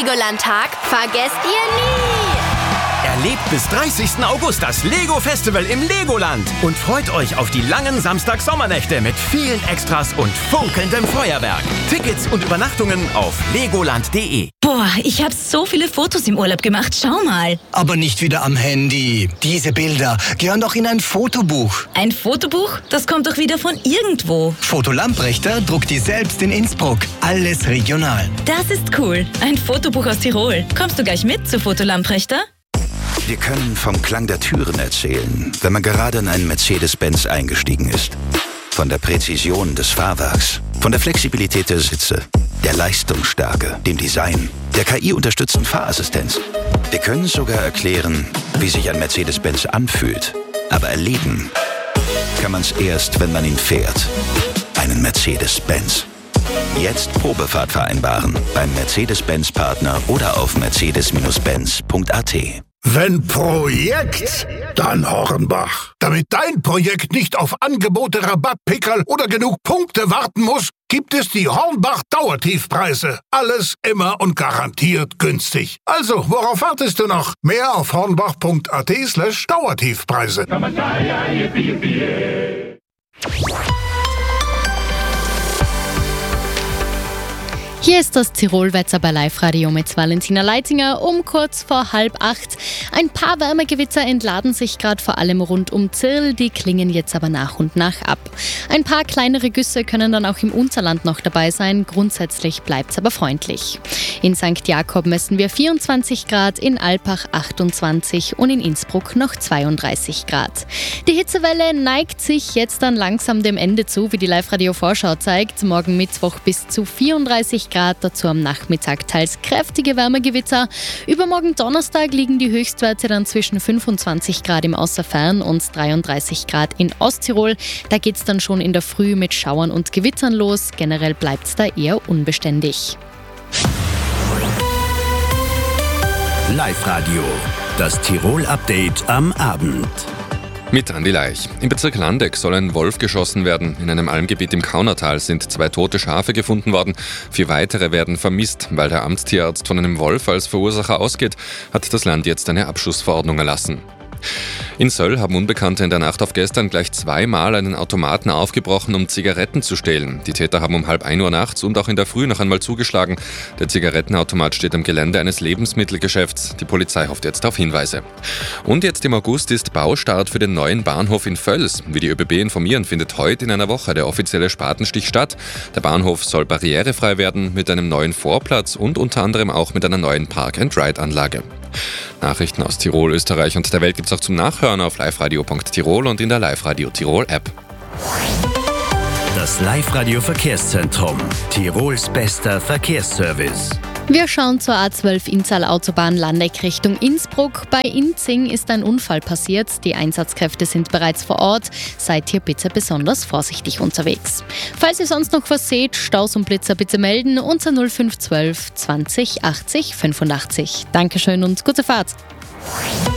Legoland-Tag vergesst ihr nie! Erlebt bis 30. August das Lego-Festival im Legoland und freut euch auf die langen Samstag-Sommernächte mit vielen Extras und funkelndem Feuerwerk. Tickets und Übernachtungen auf legoland.de. Boah, ich habe so viele Fotos im Urlaub gemacht. Schau mal. Aber nicht wieder am Handy. Diese Bilder gehören doch in ein Fotobuch. Ein Fotobuch? Das kommt doch wieder von irgendwo. Foto Lamprechter druckt die selbst in Innsbruck. Alles regional. Das ist cool. Ein Fotobuch aus Tirol. Kommst du gleich mit zu Foto Lamprechter? Wir können vom Klang der Türen erzählen, wenn man gerade in einen Mercedes-Benz eingestiegen ist. Von der Präzision des Fahrwerks, von der Flexibilität der Sitze, der Leistungsstärke, dem Design, der KI-unterstützten Fahrassistenz. Wir können sogar erklären, wie sich ein Mercedes-Benz anfühlt. Aber erleben kann man es erst, wenn man ihn fährt. Einen Mercedes-Benz. Jetzt Probefahrt vereinbaren beim Mercedes-Benz-Partner oder auf mercedes-benz.at. Wenn Projekt, dann Hornbach. Damit dein Projekt nicht auf Angebote, Rabattpickerl oder genug Punkte warten muss, gibt es die Hornbach Dauertiefpreise. Alles immer und garantiert günstig. Also, worauf wartest du noch? Mehr auf hornbach.at/Dauertiefpreise. Hier ist das Tirolwetter bei Live-Radio mit Valentina Leitinger um kurz vor 7:30. Ein paar Wärmegewitter entladen sich gerade vor allem rund um Zirl, die klingen jetzt aber nach und nach ab. Ein paar kleinere Güsse können dann auch im Unterland noch dabei sein, grundsätzlich bleibt es aber freundlich. In St. Jakob messen wir 24 Grad, in Alpbach 28 und in Innsbruck noch 32 Grad. Die Hitzewelle neigt sich jetzt dann langsam dem Ende zu, wie die Live-Radio-Vorschau zeigt. Morgen Mittwoch bis zu 34 Grad, dazu am Nachmittag teils kräftige Wärmegewitter. Übermorgen Donnerstag liegen die Höchstwerte dann zwischen 25 Grad im Außerfern und 33 Grad in Osttirol. Da geht es dann schon in der Früh mit Schauern und Gewittern los. Generell bleibt es da eher unbeständig. Live-Radio, das Tirol-Update am Abend. Mit Andi Leich. Im Bezirk Landeck soll ein Wolf geschossen werden. In einem Almgebiet im Kaunertal sind 2 tote Schafe gefunden worden. 4 weitere werden vermisst. Weil der Amtstierarzt von einem Wolf als Verursacher ausgeht, hat das Land jetzt eine Abschussverordnung erlassen. In Söll haben Unbekannte in der Nacht auf gestern gleich 2-mal einen Automaten aufgebrochen, um Zigaretten zu stehlen. Die Täter haben um 1:30 Uhr nachts und auch in der Früh noch einmal zugeschlagen. Der Zigarettenautomat steht am Gelände eines Lebensmittelgeschäfts. Die Polizei hofft jetzt auf Hinweise. Und jetzt im August ist Baustart für den neuen Bahnhof in Völs. Wie die ÖBB informieren, findet heute in einer Woche der offizielle Spatenstich statt. Der Bahnhof soll barrierefrei werden mit einem neuen Vorplatz und unter anderem auch mit einer neuen Park-and-Ride-Anlage. Nachrichten aus Tirol, Österreich und der Welt gibt's auch zum Nachhören auf liveradio.tirol und in der Live-Radio Tirol App. Das Live-Radio Verkehrszentrum, Tirols bester Verkehrsservice. Wir schauen zur A12 Inntal-Autobahn Landeck Richtung Innsbruck. Bei Inzing ist ein Unfall passiert. Die Einsatzkräfte sind bereits vor Ort. Seid hier bitte besonders vorsichtig unterwegs. Falls ihr sonst noch was seht, Staus und Blitzer bitte melden unter 0512 20 80 85. Dankeschön und gute Fahrt.